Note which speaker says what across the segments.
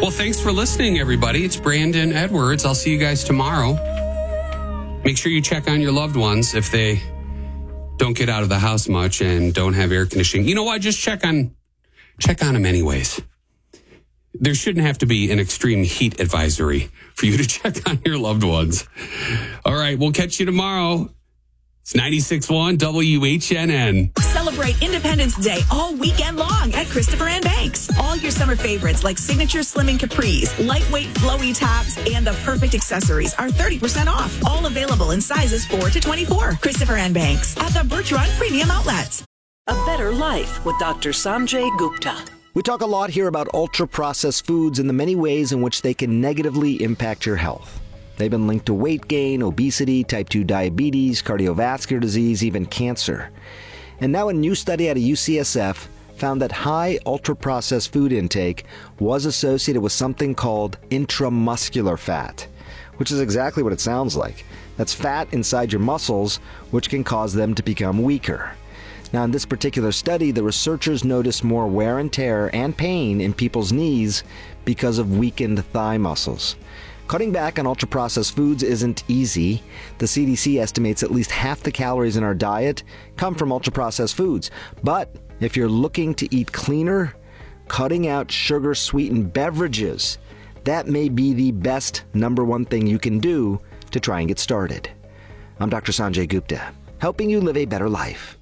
Speaker 1: Well, thanks for listening, everybody. It's Brandon Edwards. I'll see you guys tomorrow. Make sure you check on your loved ones if they don't get out of the house much and don't have air conditioning. You know what? Just check on them anyways. There shouldn't have to be an extreme heat advisory for you to check on your loved ones. All right, we'll catch you tomorrow. It's 96.1 WHNN.
Speaker 2: Celebrate Independence Day all weekend long at Christopher & Banks. All your summer favorites like signature slimming capris, lightweight flowy tops, and the perfect accessories are 30% off. All available in sizes 4 to 24. Christopher & Banks at the Birch Run Premium Outlets.
Speaker 3: A Better Life with Dr. Sanjay Gupta.
Speaker 4: We talk a lot here about ultra-processed foods and the many ways in which they can negatively impact your health. They've been linked to weight gain, obesity, type 2 diabetes, cardiovascular disease, even cancer. And now a new study out of UCSF found that high ultra-processed food intake was associated with something called intramuscular fat, which is exactly what it sounds like. That's fat inside your muscles, which can cause them to become weaker. Now, in this particular study, the researchers noticed more wear and tear and pain in people's knees because of weakened thigh muscles. Cutting back on ultra-processed foods isn't easy. The CDC estimates at least half the calories in our diet come from ultra-processed foods. But if you're looking to eat cleaner, cutting out sugar-sweetened beverages, that may be the best number one thing you can do to try and get started. I'm Dr. Sanjay Gupta, helping you live a better life.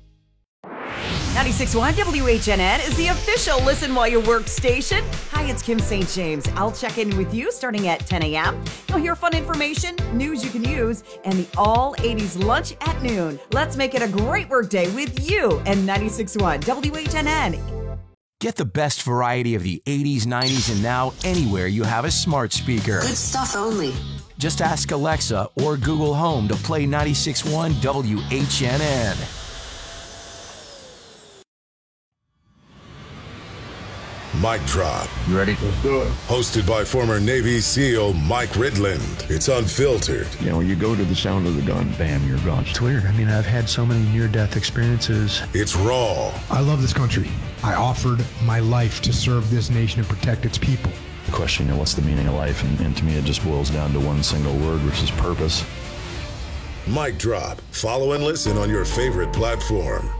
Speaker 5: 96.1 WHNN is the official Listen While You Work station. Hi, it's Kim St. James. I'll check in with you starting at 10 a.m. You'll hear fun information, news you can use, and the all-80s lunch at noon. Let's make it a great work day with you and 96.1 WHNN.
Speaker 6: Get the best variety of the 80s, 90s, and now anywhere you have a smart speaker.
Speaker 7: Good stuff only.
Speaker 6: Just ask Alexa or Google Home to play 96.1 WHNN.
Speaker 8: Mic Drop.
Speaker 9: You ready? Let's do it.
Speaker 8: Hosted by former Navy SEAL Mike Ridland. It's unfiltered.
Speaker 9: You know, you go to the sound of the gun, bam, you're gone.
Speaker 10: It's weird. I mean, I've had so many near-death experiences.
Speaker 8: It's raw.
Speaker 10: I love this country. I offered my life to serve this nation and protect its people.
Speaker 9: The question, you know, what's the meaning of life? And to me, it just boils down to one single word, which is purpose.
Speaker 8: Mic Drop. Follow and listen on your favorite platform.